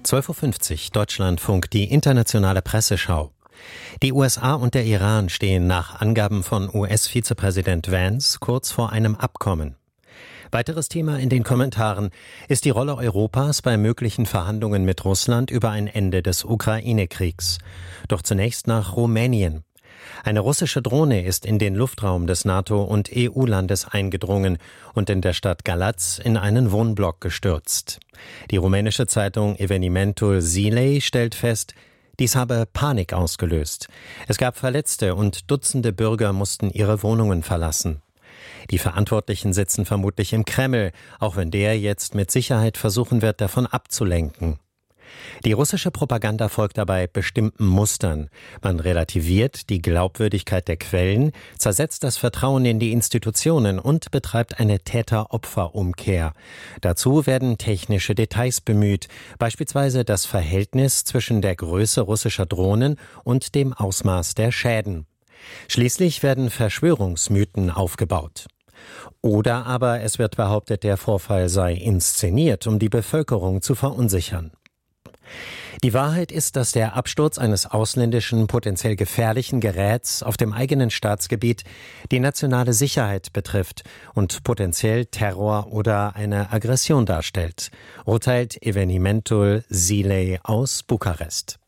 12:50 Uhr Deutschlandfunk, die internationale Presseschau. Die USA und der Iran stehen nach Angaben von US-Vizepräsident Vance kurz vor einem Abkommen. Weiteres Thema in den Kommentaren ist die Rolle Europas bei möglichen Verhandlungen mit Russland über ein Ende des Ukraine-Kriegs. Doch zunächst nach Rumänien. Eine russische Drohne ist in den Luftraum des NATO- und EU-Landes eingedrungen und in der Stadt Galați in einen Wohnblock gestürzt. Die rumänische Zeitung Evenimentul Zilei stellt fest, dies habe Panik ausgelöst. Es gab Verletzte und Dutzende Bürger mussten ihre Wohnungen verlassen. Die Verantwortlichen sitzen vermutlich im Kreml, auch wenn der jetzt mit Sicherheit versuchen wird, davon abzulenken. Die russische Propaganda folgt dabei bestimmten Mustern. Man relativiert die Glaubwürdigkeit der Quellen, zersetzt das Vertrauen in die Institutionen und betreibt eine Täter-Opfer-Umkehr. Dazu werden technische Details bemüht, beispielsweise das Verhältnis zwischen der Größe russischer Drohnen und dem Ausmaß der Schäden. Schließlich werden Verschwörungsmythen aufgebaut. Oder aber es wird behauptet, der Vorfall sei inszeniert, um die Bevölkerung zu verunsichern. Die Wahrheit ist, dass der Absturz eines ausländischen, potenziell gefährlichen Geräts auf dem eigenen Staatsgebiet die nationale Sicherheit betrifft und potenziell Terror oder eine Aggression darstellt, urteilt Evenimentul Zilei aus Bukarest.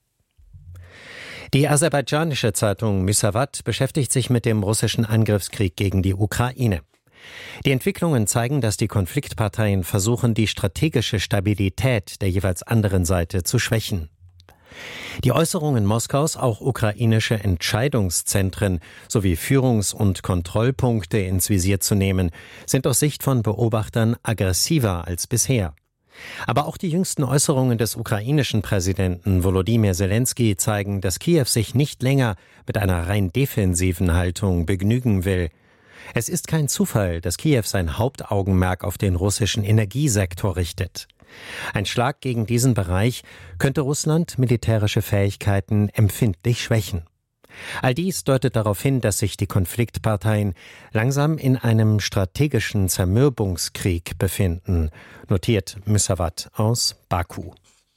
Die aserbaidschanische Zeitung Müsavat beschäftigt sich mit dem russischen Angriffskrieg gegen die Ukraine. Die Entwicklungen zeigen, dass die Konfliktparteien versuchen, die strategische Stabilität der jeweils anderen Seite zu schwächen. Die Äußerungen Moskaus, auch ukrainische Entscheidungszentren sowie Führungs- und Kontrollpunkte ins Visier zu nehmen, sind aus Sicht von Beobachtern aggressiver als bisher. Aber auch die jüngsten Äußerungen des ukrainischen Präsidenten Volodymyr Zelensky zeigen, dass Kiew sich nicht länger mit einer rein defensiven Haltung begnügen will. Es ist kein Zufall, dass Kiew sein Hauptaugenmerk auf den russischen Energiesektor richtet. Ein Schlag gegen diesen Bereich könnte Russland militärische Fähigkeiten empfindlich schwächen. All dies deutet darauf hin, dass sich die Konfliktparteien langsam in einem strategischen Zermürbungskrieg befinden, notiert Müsavat aus Baku.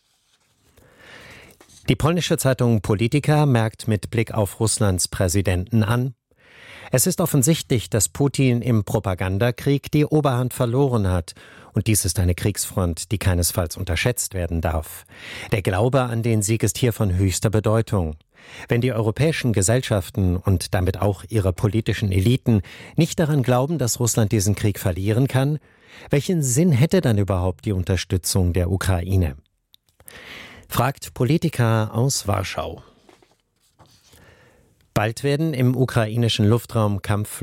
Die polnische Zeitung Polityka merkt mit Blick auf Russlands Präsidenten an: Es ist offensichtlich, dass Putin im Propagandakrieg die Oberhand verloren hat. Und dies ist eine Kriegsfront, die keinesfalls unterschätzt werden darf. Der Glaube an den Sieg ist hier von höchster Bedeutung. Wenn die europäischen Gesellschaften und damit auch ihre politischen Eliten nicht daran glauben, dass Russland diesen Krieg verlieren kann, welchen Sinn hätte dann überhaupt die Unterstützung der Ukraine? Fragt Polityka aus Warschau. Bald werden im ukrainischen Luftraum Kampfflugzeuge